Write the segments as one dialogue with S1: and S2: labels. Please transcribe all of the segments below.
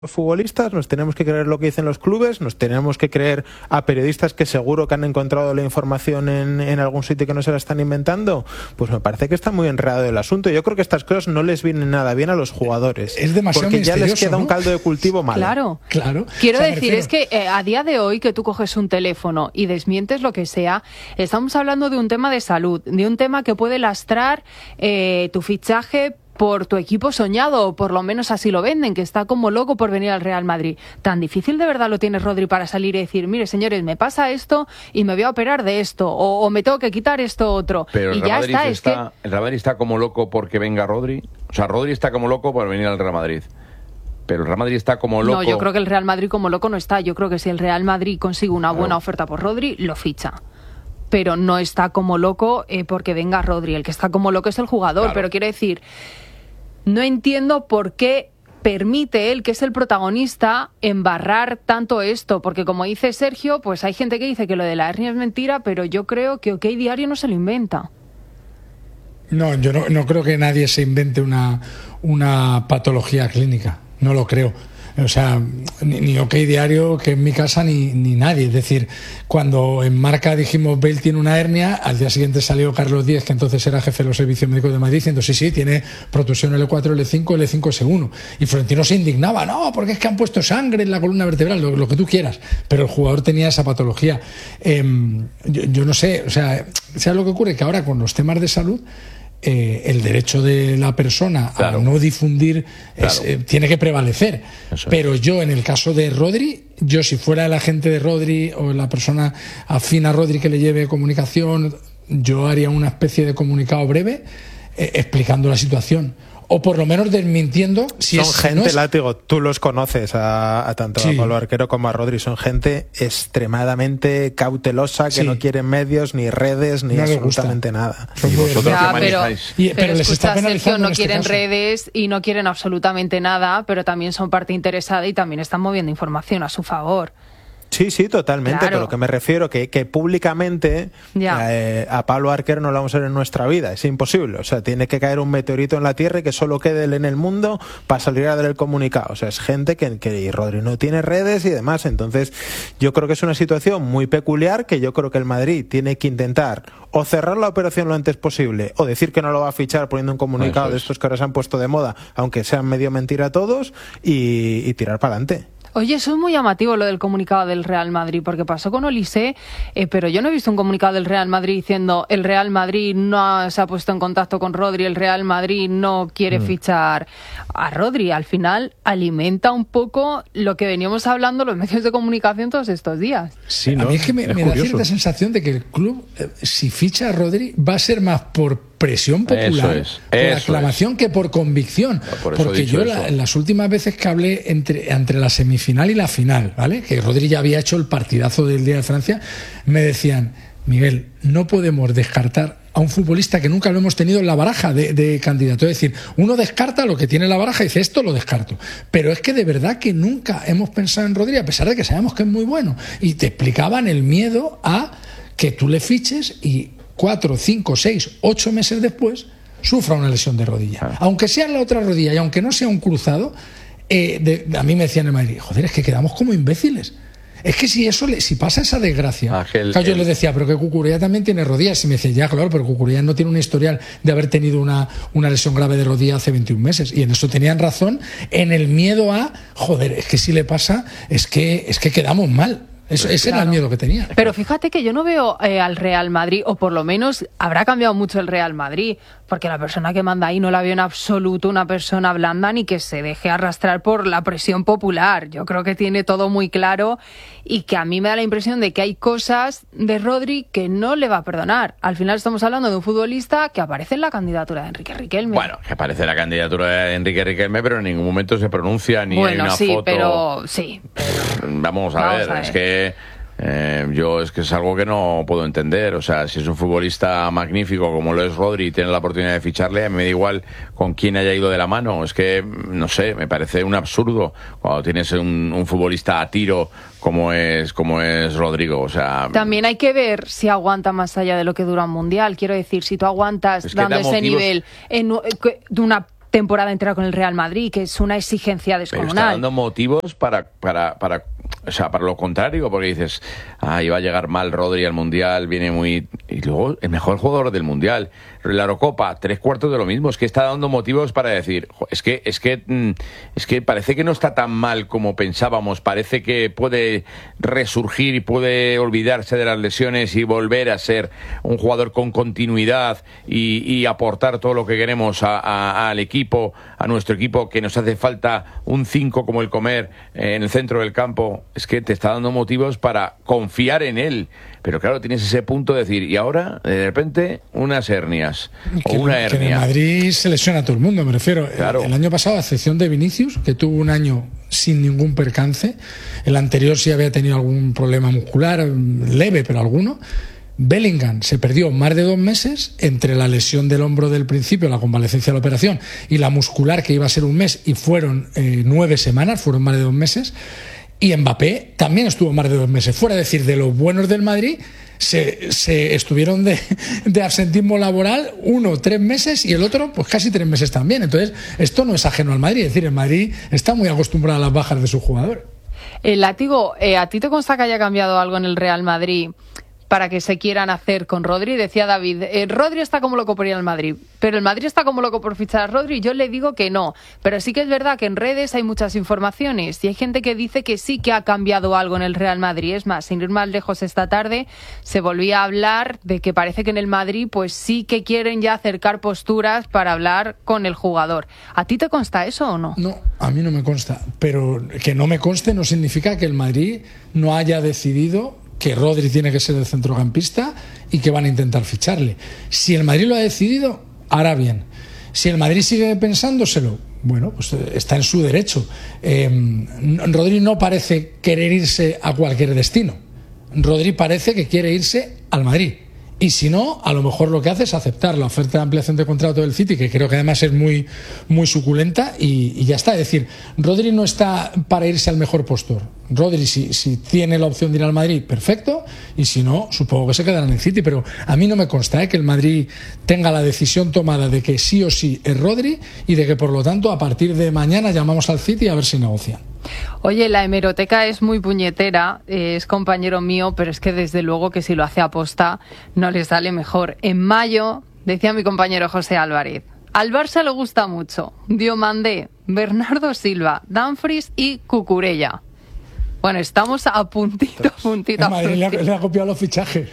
S1: futbolistas, nos tenemos que creer lo que dicen los clubes, nos tenemos que creer a periodistas que seguro que han encontrado la información en algún sitio que no se la están inventando. Pues me parece que está muy enredado el asunto. Yo creo que estas cosas no les vienen nada bien a los jugadores.
S2: Es demasiado
S1: porque ya les queda,
S2: ¿no?,
S1: un caldo de cultivo malo.
S3: Claro. Quiero decir, es que a día de hoy que tú coges un teléfono y desmientes lo que sea, estamos hablando de un tema de salud, de un tema que puede lastrar tu fichaje por tu equipo soñado, o por lo menos así lo venden, que está como loco por venir al Real Madrid. ¿Tan difícil de verdad lo tiene Rodri para salir y decir, mire señores, me pasa esto y me voy a operar de esto, o me tengo que quitar esto otro?
S4: Pero
S3: y ya está,
S4: el Real Madrid está como loco porque venga Rodri. O sea, Rodri está como loco por venir al Real Madrid. Pero el Real Madrid está como loco.
S3: No, yo creo que el Real Madrid como loco no está. Yo creo que si el Real Madrid consigue una buena oferta por Rodri, lo ficha. Pero no está como loco porque venga Rodri. El que está como loco es el jugador. Claro. Pero quiero decir, no entiendo por qué permite él, que es el protagonista, embarrar tanto esto, porque como dice Sergio, pues hay gente que dice que lo de la hernia es mentira, pero yo creo que OK Diario no se lo inventa.
S2: No, yo no creo que nadie se invente una patología clínica, no lo creo. O sea, ni OK Diario, que en mi casa, ni nadie. Es decir, cuando en Marca dijimos Bale tiene una hernia, al día siguiente salió Carlos Díez, que entonces era jefe de los servicios médicos de Madrid, diciendo sí, tiene protusión L4, L5, L5 S1. Y Florentino se indignaba, no, porque es que han puesto sangre en la columna vertebral, lo que tú quieras. Pero el jugador tenía esa patología. Yo no sé, o sea, ¿sabes lo que ocurre? Que ahora con los temas de salud, el derecho de la persona a no difundir tiene que prevalecer. Pero yo, en el caso de Rodri, yo si fuera el agente de Rodri o la persona afín a Rodri que le lleve comunicación, yo haría una especie de comunicado breve explicando la situación. O por lo menos desmintiendo si
S1: son
S2: es...
S1: gente,
S2: no es...
S1: Látigo, tú los conoces a tanto a Pablo Arquero como a Rodri, son gente extremadamente cautelosa, que no quieren medios, ni redes, ni absolutamente nada.
S4: ¿Y vosotros qué manejáis?
S3: Pero les está penalizando. No quieren redes y no quieren absolutamente nada, pero también son parte interesada y también están moviendo información a su favor.
S1: Sí, totalmente,
S3: claro.
S1: Pero lo que me refiero que públicamente a Pablo Arquero no lo vamos a ver en nuestra vida, es imposible. O sea, tiene que caer un meteorito en la Tierra y que solo quede él en el mundo para salir a dar el comunicado. O sea, es gente que Rodri no tiene redes y demás. Entonces, yo creo que es una situación muy peculiar, que yo creo que el Madrid tiene que intentar o cerrar la operación lo antes posible, o decir que no lo va a fichar poniendo un comunicado de estos que ahora se han puesto de moda, aunque sean medio mentira todos, y tirar para adelante.
S3: Oye, eso es muy llamativo lo del comunicado del Real Madrid, porque pasó con Olise, pero yo no he visto un comunicado del Real Madrid diciendo el Real Madrid no se ha puesto en contacto con Rodri, el Real Madrid no quiere fichar a Rodri. Al final alimenta un poco lo que veníamos hablando los medios de comunicación todos estos días.
S2: Sí, ¿no? A mí es que me da cierta sensación de que el club, si ficha a Rodri, va a ser más por presión popular, por aclamación, que por convicción. Porque yo las últimas veces que hablé entre la semifinal y la final, ¿vale?, que Rodri ya había hecho el partidazo del Día de Francia, me decían, Miguel, no podemos descartar a un futbolista que nunca lo hemos tenido en la baraja de candidato. Es decir, uno descarta lo que tiene en la baraja y dice, esto lo descarto. Pero es que de verdad que nunca hemos pensado en Rodri, a pesar de que sabemos que es muy bueno. Y te explicaban el miedo a que tú le fiches y 4, 5, 6, 8 meses después sufra una lesión de rodilla. Aunque sea en la otra rodilla y aunque no sea un cruzado, a mí me decían en Madrid, joder, es que quedamos como imbéciles. Es que si pasa esa desgracia, yo les decía, pero que Cucurella también tiene rodillas. Y me decía, ya, claro, pero Cucurella no tiene un historial de haber tenido una lesión grave de rodilla hace 21 meses. Y en eso tenían razón, en el miedo a, joder, es que si le pasa, es que quedamos mal. Ese era el miedo que tenía.
S3: Pero fíjate que yo no veo al Real Madrid, o por lo menos habrá cambiado mucho el Real Madrid, porque la persona que manda ahí no la veo en absoluto una persona blanda ni que se deje arrastrar por la presión popular. Yo creo que tiene todo muy claro y que a mí me da la impresión de que hay cosas de Rodri que no le va a perdonar. Al final estamos hablando de un futbolista que aparece en la candidatura de Enrique Riquelme.
S4: Bueno, que aparece en la candidatura de Enrique Riquelme, pero en ningún momento se pronuncia ni hay una foto.
S3: Pero
S4: Vamos a ver, es que yo es que es algo que no puedo entender. O sea, si es un futbolista magnífico como lo es Rodri y tiene la oportunidad de ficharle, me da igual con quién haya ido de la mano. Es que, no sé, me parece un absurdo cuando tienes un futbolista a tiro como es Rodrigo. O sea,
S3: también hay que ver si aguanta más allá de lo que dura un mundial. Quiero decir, si tú aguantas dando ese nivel de una temporada entera con el Real Madrid, que es una exigencia descomunal.
S4: Pero está dando motivos para lo contrario, porque dices, iba a llegar mal Rodri al Mundial, viene muy... Y luego, el mejor jugador del Mundial, la Eurocopa, 3/4 de lo mismo. Es que está dando motivos para decir, es que parece que no está tan mal como pensábamos, parece que puede resurgir y puede olvidarse de las lesiones y volver a ser un jugador con continuidad y aportar todo lo que queremos al equipo, a nuestro equipo, que nos hace falta un 5 como el Comer en el centro del campo. Es que te está dando motivos para confiar en él. Pero claro, tienes ese punto de decir, y ahora, de repente, unas hernias o una hernia.
S2: Que en Madrid se lesiona a todo el mundo, me refiero. Claro. El año pasado, a excepción de Vinicius, que tuvo un año sin ningún percance, el anterior sí había tenido algún problema muscular, leve, pero alguno. Bellingham se perdió más de 2 meses entre la lesión del hombro del principio, la convalecencia de la operación, y la muscular, que iba a ser 1 mes, y fueron 9 semanas, fueron más de 2 meses. Y Mbappé también estuvo más de 2 meses fuera. Es decir, de los buenos del Madrid se estuvieron de absentismo laboral 1 3 meses y el otro pues casi 3 meses también. Entonces, esto no es ajeno al Madrid. Es decir, el Madrid está muy acostumbrado a las bajas de su jugador.
S3: Látigo, ¿a ti te consta que haya cambiado algo en el Real Madrid para que se quieran hacer con Rodri? Decía David, Rodri está como loco por ir al Madrid, pero el Madrid está como loco por fichar a Rodri. Yo le digo que no, pero sí que es verdad que en redes hay muchas informaciones y hay gente que dice que sí que ha cambiado algo en el Real Madrid. Es más, sin ir más lejos, esta tarde se volvía a hablar de que parece que en el Madrid pues sí que quieren ya acercar posturas para hablar con el jugador. ¿A ti te consta eso o no?
S2: No, a mí no me consta, pero que no me conste no significa que el Madrid no haya decidido que Rodri tiene que ser el centrocampista y que van a intentar ficharle. Si el Madrid lo ha decidido, hará bien. Si el Madrid sigue pensándoselo, bueno, pues está en su derecho. Rodri no parece querer irse a cualquier destino. Rodri parece que quiere irse al Madrid. Y si no, a lo mejor lo que hace es aceptar la oferta de ampliación de contrato del City, que creo que además es muy, muy suculenta, y ya está. Es decir, Rodri no está para irse al mejor postor. Rodri, si tiene la opción de ir al Madrid, perfecto, y si no, supongo que se quedará en el City. Pero a mí no me consta que el Madrid tenga la decisión tomada de que sí o sí es Rodri y de que, por lo tanto, a partir de mañana llamamos al City a ver si negocian.
S3: Oye, la hemeroteca es muy puñetera, es compañero mío, pero es que desde luego que si lo hace aposta no le sale mejor. En mayo, decía mi compañero José Álvarez, al Barça le gusta mucho Diomandé, Bernardo Silva, Dumfries y Cucurella. Bueno, estamos a puntito.
S2: Madrid le ha copiado los fichajes.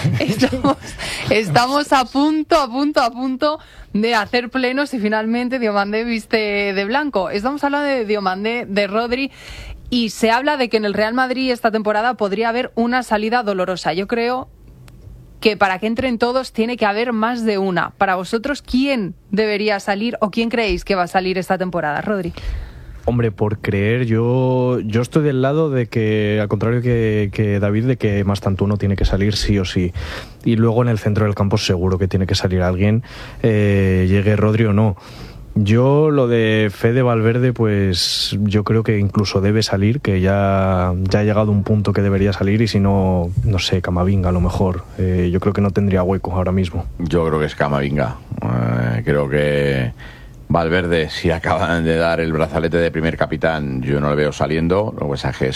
S3: Estamos a punto de hacer plenos y finalmente Diomandé viste de blanco. Estamos hablando de Diomandé, de Rodri, y se habla de que en el Real Madrid esta temporada podría haber una salida dolorosa. Yo creo que para que entren todos tiene que haber más de una. Para vosotros, ¿quién debería salir o quién creéis que va a salir esta temporada, Rodri?
S5: Hombre, por creer, yo estoy del lado de que, al contrario que David, de que Mastantuono tiene que salir sí o sí. Y luego en el centro del campo seguro que tiene que salir alguien, llegue Rodri o no. Yo lo de Fede Valverde, pues yo creo que incluso debe salir, que ya ha llegado un punto que debería salir, y si no, no sé, Camavinga a lo mejor. Yo creo que no tendría hueco ahora mismo.
S4: Yo creo que es Camavinga. Creo que Valverde, si acaban de dar el brazalete de primer capitán, yo no le veo saliendo. Lo que pasa es que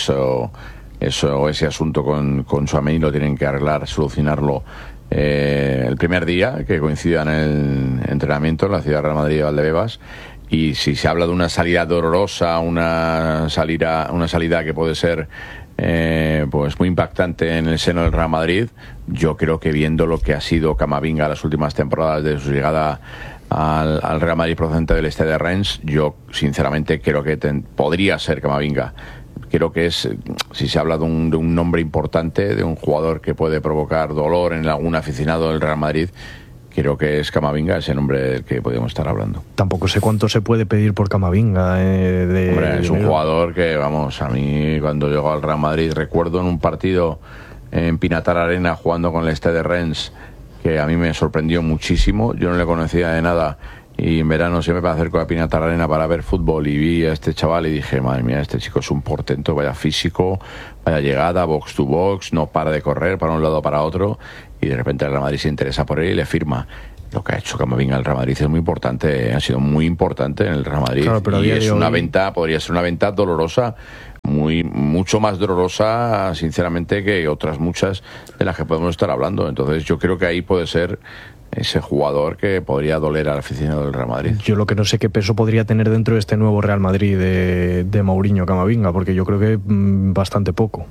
S4: ese asunto con Tchouaméni lo tienen que arreglar, solucionarlo el primer día que coincida en el entrenamiento en la ciudad de Real Madrid de Valdebebas. Y si se habla de una salida dolorosa, una salida que puede ser pues muy impactante en el seno del Real Madrid, yo creo que viendo lo que ha sido Camavinga las últimas temporadas de su llegada al Real Madrid procedente del Stade de Rennes, yo sinceramente creo que podría ser Camavinga. Creo que si se habla de un nombre importante, de un jugador que puede provocar dolor en algún aficionado del Real Madrid, creo que es Camavinga ese nombre del que podemos estar hablando.
S5: Tampoco sé cuánto se puede pedir por Camavinga.
S4: Hombre, es un jugador que, vamos, a mí cuando llegó al Real Madrid, recuerdo en un partido en Pinatar Arena jugando con el Stade de Rennes, que a mí me sorprendió muchísimo. Yo no le conocía de nada y en verano siempre me acerco a Pinata Arena para ver fútbol y vi a este chaval y dije, madre mía, este chico es un portento, vaya físico, vaya llegada, box to box, no para de correr para un lado o para otro, y de repente el Real Madrid se interesa por él y le firma. Lo que ha hecho Camavinga al Real Madrid es muy importante, ha sido muy importante en el Real Madrid, claro, pero y es una venta, podría ser una venta dolorosa, mucho más dolorosa, sinceramente, que otras muchas de las que podemos estar hablando. Entonces yo creo que ahí puede ser ese jugador que podría doler al aficionado del Real Madrid.
S5: Yo lo que no sé qué peso podría tener dentro de este nuevo Real Madrid de Mourinho Camavinga, porque yo creo que bastante poco.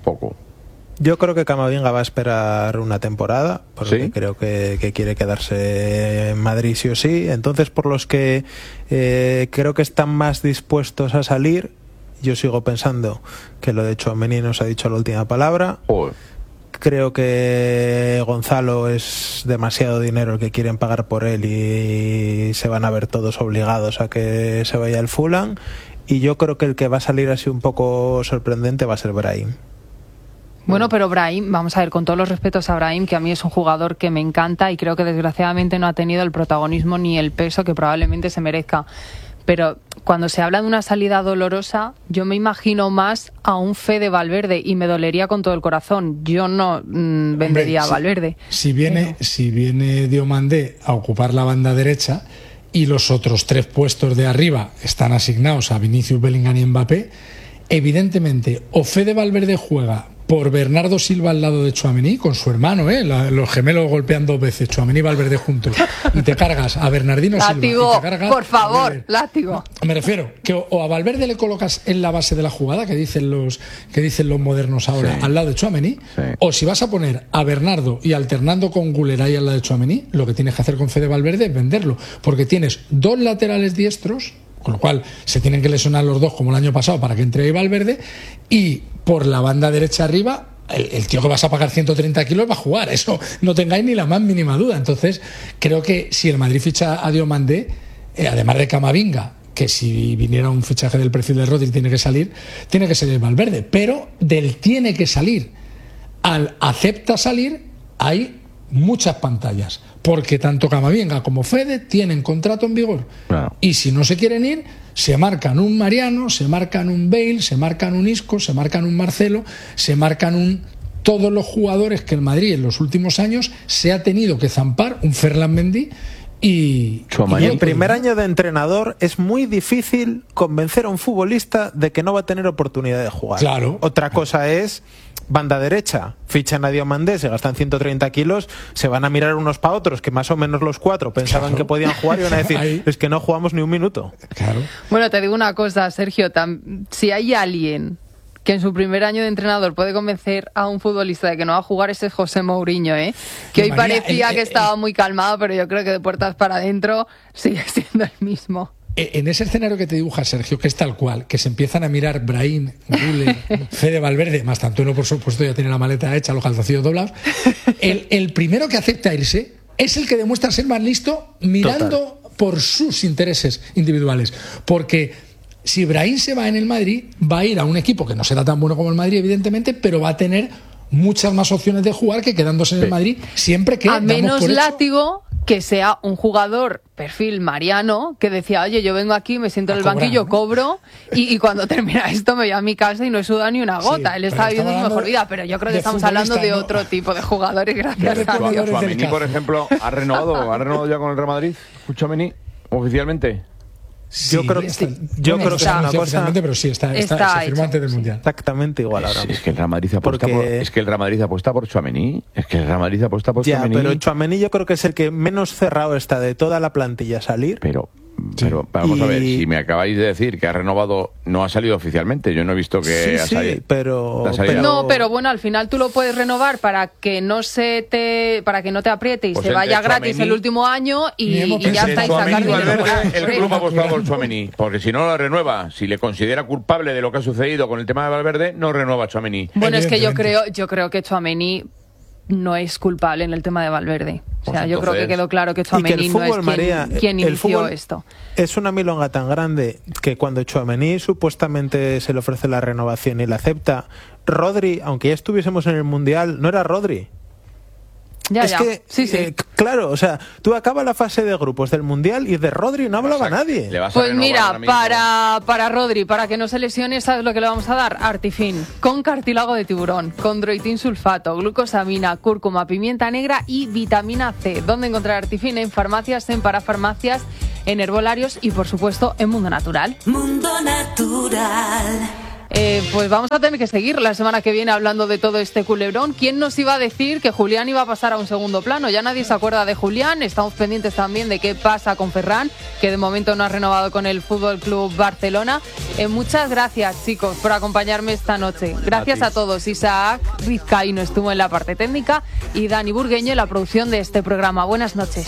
S1: Yo creo que Camavinga va a esperar una temporada, porque ¿sí? Creo que quiere quedarse en Madrid sí o sí. Entonces, por los que creo que están más dispuestos a salir, yo sigo pensando que lo de Tchouaméni nos ha dicho la última palabra. Creo que Gonzalo es demasiado dinero el que quieren pagar por él y se van a ver todos obligados a que se vaya al Fulham. Y yo creo que el que va a salir así un poco sorprendente va a ser Brahim.
S3: Bueno, pero Brahim, vamos a ver, con todos los respetos a Brahim, que a mí es un jugador que me encanta y creo que desgraciadamente no ha tenido el protagonismo ni el peso que probablemente se merezca. Pero cuando se habla de una salida dolorosa, yo me imagino más a un Fede Valverde y me dolería con todo el corazón. Yo no vendería a Valverde.
S2: Si viene Diomandé a ocupar la banda derecha y los otros 3 puestos de arriba están asignados a Vinicius, Bellingham y Mbappé, evidentemente o Fede Valverde juega por Bernardo Silva al lado de Tchouaméni, con su hermano, los gemelos golpean 2 veces, Tchouaméni y Valverde juntos, y te cargas a Bernardino Silva.
S3: Látigo,
S2: y te cargas
S3: por favor, látigo.
S2: Me refiero que o a Valverde le colocas en la base de la jugada, que dicen los modernos ahora, sí, al lado de Tchouaméni, sí, o si vas a poner a Bernardo y alternando con Güler ahí al lado de Tchouaméni, lo que tienes que hacer con Fede Valverde es venderlo, porque tienes 2 laterales diestros, con lo cual se tienen que lesionar los 2 como el año pasado para que entre ahí Valverde, y por la banda derecha arriba el tío que vas a pagar 130 kilos va a jugar, eso no tengáis ni la más mínima duda. Entonces creo que si el Madrid ficha a Diomandé, además de Camavinga, que si viniera un fichaje del perfil de Rodri tiene que salir Valverde, pero del tiene que salir al acepta salir hay muchas pantallas, porque tanto Camavinga como Fede tienen contrato en vigor, claro, y si no se quieren ir, se marcan un Mariano, se marcan un Bale, se marcan un Isco, se marcan un Marcelo, se marcan todos los jugadores que el Madrid en los últimos años se ha tenido que zampar, un Ferland Mendy y
S1: en primer año de entrenador es muy difícil convencer a un futbolista de que no va a tener oportunidad de jugar.
S2: Claro.
S1: Otra cosa es banda derecha, fichan a Diomandé, se gastan 130 kilos, se van a mirar unos para otros, que más o menos los 4 pensaban, claro, que podían jugar y van a decir, ahí, es que no jugamos ni un minuto.
S2: Claro.
S3: Bueno, te digo una cosa, Sergio, si hay alguien que en su primer año de entrenador puede convencer a un futbolista de que no va a jugar, ese es José Mourinho, que hoy parecía que estaba muy calmado, pero yo creo que de puertas para adentro sigue siendo el mismo.
S2: En ese escenario que te dibuja Sergio, que es tal cual, que se empiezan a mirar Brahim, Güler, Fede Valverde, más tanto uno por supuesto ya tiene la maleta hecha, los calzoncillos doblados, el primero que acepta irse es el que demuestra ser más listo mirando por sus intereses individuales, porque si Brahim se va en el Madrid, va a ir a un equipo que no será tan bueno como el Madrid, evidentemente, pero va a tener muchas más opciones de jugar que quedándose en el Madrid, siempre que
S3: a menos látigo que sea un jugador perfil Mariano, que decía, oye, yo vengo aquí, me siento en el banquillo, ¿no? Cobro, y cuando termina esto me voy a mi casa y no he sudado ni una gota. Sí, él está viviendo su mejor vida, pero yo creo que estamos hablando de otro tipo de jugadores, gracias a Dios.
S4: Tchouaméni, por ejemplo, ¿ha renovado ya con el Real Madrid? Tchouaméni, oficialmente.
S2: Sí, yo creo que es una cosa, pero sí está se firmó antes del Mundial.
S1: Exactamente igual ahora.
S4: Es que el Real Madrid apuesta por Tchouaméni. Tchouaméni.
S1: Pero Tchouaméni yo creo que es el que menos cerrado está de toda la plantilla a salir.
S4: Pero vamos a ver, si me acabáis de decir que ha renovado, no ha salido oficialmente, yo no he visto que ha salido.
S3: Pero bueno, al final tú lo puedes renovar para que no te apriete y pues se vaya gratis el último año y ya está, y sacar dinero.
S4: El club ha apostado por Tchouaméni, porque si no lo renueva, si le considera culpable de lo que ha sucedido con el tema de Valverde, no renueva a Tchouaméni.
S3: Bueno, es que yo creo que Tchouaméni no es culpable en el tema de Valverde. O sea, yo creo que quedó claro que Tchouaméni no es quien inició esto.
S1: Es una milonga tan grande que cuando Tchouaméni supuestamente se le ofrece la renovación y la acepta, Rodri, aunque ya estuviésemos en el Mundial, no era Rodri. Claro, o sea, tú acabas la fase de grupos del Mundial y de Rodri no hablaba nadie.
S3: Pues mira, para Rodri, para que no se lesione, ¿sabes lo que le vamos a dar? Artifin, con cartílago de tiburón, chondroitin sulfato, glucosamina, cúrcuma, pimienta negra y vitamina C. ¿Dónde encontrar Artifin? En farmacias, en parafarmacias, en herbolarios y, por supuesto, en Mundo Natural.
S6: Mundo Natural.
S3: Pues vamos a tener que seguir la semana que viene hablando de todo este culebrón. ¿Quién nos iba a decir que Julián iba a pasar a un segundo plano? Ya nadie se acuerda de Julián. Estamos pendientes también de qué pasa con Ferran, que de momento no ha renovado con el Fútbol Club Barcelona. Muchas gracias, chicos, por acompañarme esta noche. Gracias a todos. Isaac Vizcaíno estuvo en la parte técnica y Dani Burgueño en la producción de este programa. Buenas noches.